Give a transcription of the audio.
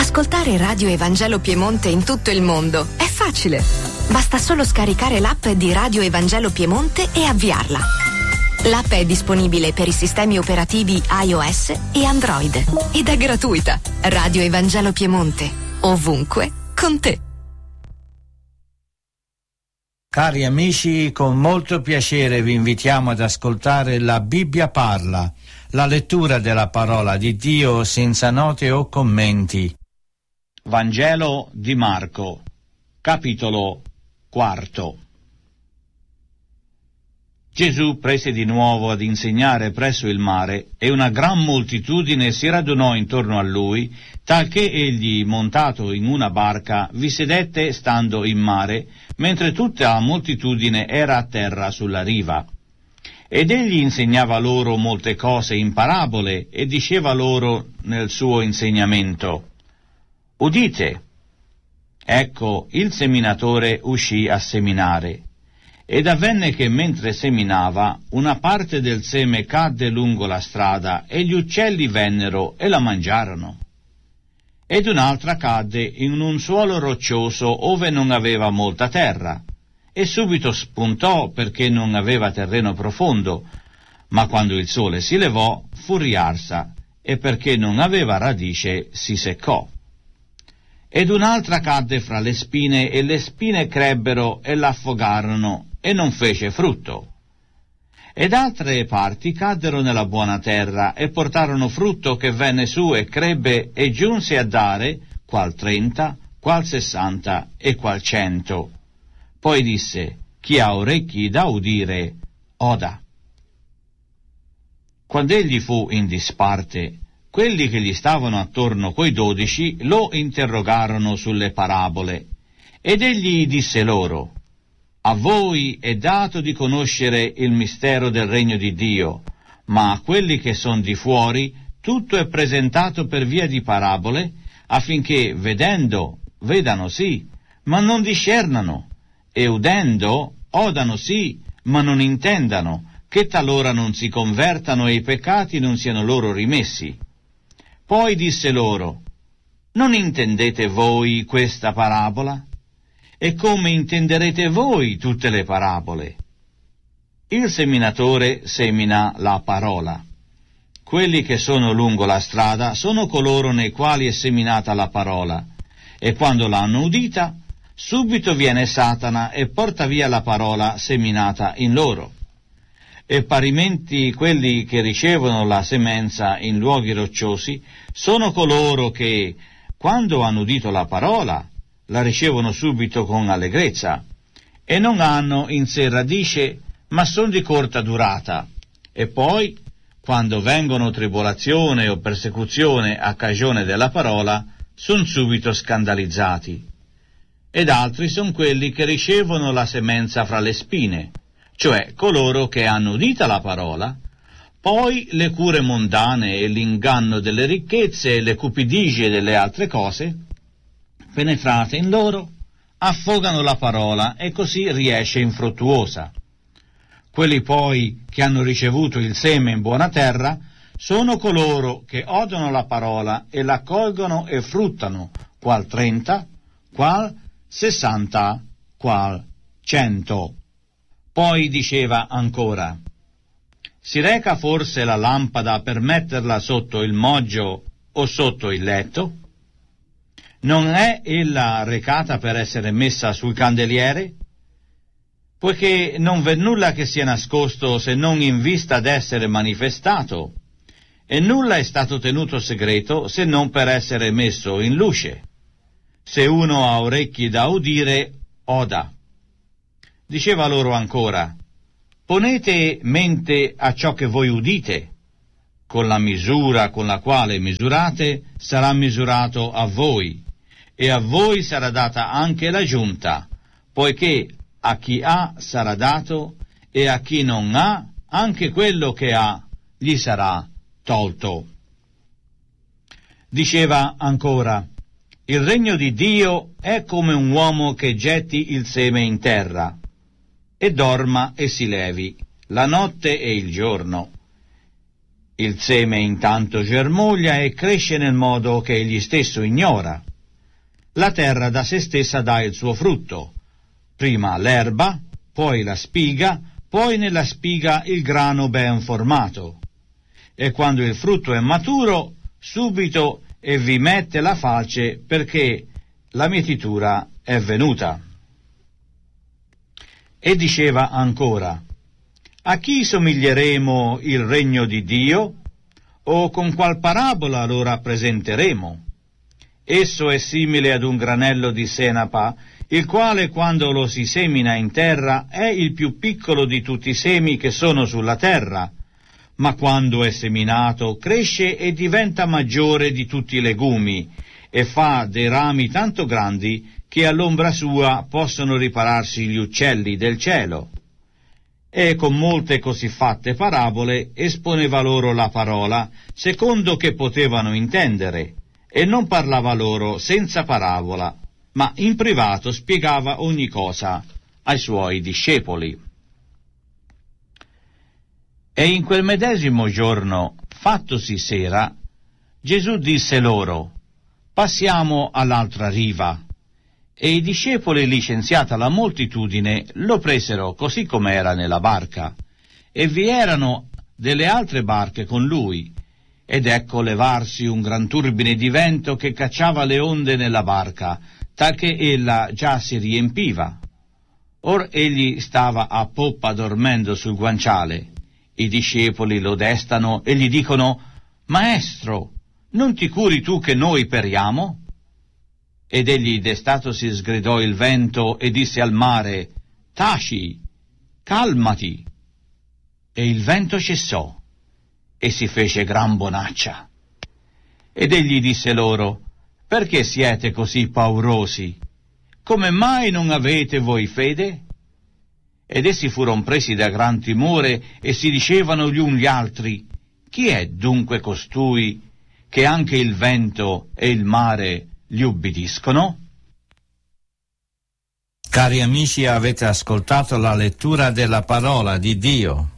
Ascoltare Radio Evangelo Piemonte in tutto il mondo è facile. Basta solo scaricare l'app di Radio Evangelo Piemonte e avviarla. L'app è disponibile per i sistemi operativi iOS e Android ed è gratuita. Radio Evangelo Piemonte, ovunque, con te. Cari amici, con molto piacere vi invitiamo ad ascoltare La Bibbia parla, la lettura della parola di Dio senza note o commenti. Vangelo di Marco, capitolo 4. Gesù prese di nuovo ad insegnare presso il mare, e una gran moltitudine si radunò intorno a lui, talché egli, montato in una barca, vi sedette stando in mare, mentre tutta la moltitudine era a terra sulla riva. Ed egli insegnava loro molte cose in parabole, e diceva loro nel suo insegnamento: Udite! Ecco, il seminatore uscì a seminare. Ed avvenne che mentre seminava, una parte del seme cadde lungo la strada, e gli uccelli vennero e la mangiarono. Ed un'altra cadde in un suolo roccioso ove non aveva molta terra, e subito spuntò perché non aveva terreno profondo, ma quando il sole si levò fu riarsa, e perché non aveva radice si seccò. Ed un'altra cadde fra le spine, e le spine crebbero e l'affogarono, e non fece frutto. Ed altre parti caddero nella buona terra, e portarono frutto che venne su e crebbe, e giunse a dare qual 30, qual 60 e qual 100. Poi disse: Chi ha orecchi da udire, oda. Quando egli fu in disparte, quelli che gli stavano attorno coi 12 lo interrogarono sulle parabole, ed egli disse loro: A voi è dato di conoscere il mistero del regno di Dio, ma a quelli che son di fuori tutto è presentato per via di parabole, affinché vedendo vedano sì, ma non discernano, e udendo odano sì, ma non intendano, che talora non si convertano e i peccati non siano loro rimessi. Poi disse loro: Non intendete voi questa parabola? E come intenderete voi tutte le parabole? Il seminatore semina la parola. Quelli che sono lungo la strada sono coloro nei quali è seminata la parola, e quando l'hanno udita, subito viene Satana e porta via la parola seminata in loro. E parimenti quelli che ricevono la semenza in luoghi rocciosi sono coloro che, quando hanno udito la parola, la ricevono subito con allegrezza, e non hanno in sé radice, ma son di corta durata, e poi, quando vengono tribolazione o persecuzione a cagione della parola, son subito scandalizzati. Ed altri son quelli che ricevono la semenza fra le spine, cioè coloro che hanno udita la parola, poi le cure mondane e l'inganno delle ricchezze e le cupidigie delle altre cose, penetrate in loro, affogano la parola e così riesce infruttuosa. Quelli poi che hanno ricevuto il seme in buona terra sono coloro che odono la parola e la accolgono e fruttano, qual 30, qual 60, qual 100. Poi diceva ancora: Si reca forse la lampada per metterla sotto il moggio o sotto il letto? Non è ella recata per essere messa sul candeliere? Poiché non v'è nulla che sia nascosto se non in vista d'essere manifestato, e nulla è stato tenuto segreto se non per essere messo in luce. Se uno ha orecchi da udire, oda. Diceva loro ancora: Ponete mente a ciò che voi udite. Con la misura con la quale misurate sarà misurato a voi, e a voi sarà data anche la giunta, poiché a chi ha sarà dato, e a chi non ha, anche quello che ha gli sarà tolto. Diceva ancora: Il regno di Dio è come un uomo che getti il seme in terra, e dorma e si levi, la notte e il giorno. Il seme intanto germoglia e cresce nel modo che egli stesso ignora. La terra da se stessa dà il suo frutto, prima l'erba, poi la spiga, poi nella spiga il grano ben formato. E quando il frutto è maturo, subito vi mette la falce, perché la mietitura è venuta. E diceva ancora: a chi somiglieremo il regno di Dio? O con qual parabola lo rappresenteremo? Esso è simile ad un granello di senape, il quale, quando lo si semina in terra, è il più piccolo di tutti i semi che sono sulla terra, ma quando è seminato cresce e diventa maggiore di tutti i legumi, e fa dei rami tanto grandi che all'ombra sua possono ripararsi gli uccelli del cielo. E con molte così fatte parabole esponeva loro la parola, secondo che potevano intendere, e non parlava loro senza parabola, ma in privato spiegava ogni cosa ai suoi discepoli. E in quel medesimo giorno, fattosi sera, Gesù disse loro: passiamo all'altra riva. E i discepoli, licenziata la moltitudine, lo presero così com'era nella barca, e vi erano delle altre barche con lui, ed ecco levarsi un gran turbine di vento che cacciava le onde nella barca, talché ella già si riempiva. Or egli stava a poppa dormendo sul guanciale. I discepoli lo destano e gli dicono: Maestro, non ti curi tu che noi periamo? Ed egli destatosi sgridò il vento e disse al mare: taci, calmati. E il vento cessò e si fece gran bonaccia. Ed egli disse loro: perché siete così paurosi? Come mai non avete voi fede? Ed essi furono presi da gran timore e si dicevano gli uni gli altri: chi è dunque costui che anche il vento e il mare gli ubbidiscono? Cari amici, avete ascoltato la lettura della parola di Dio.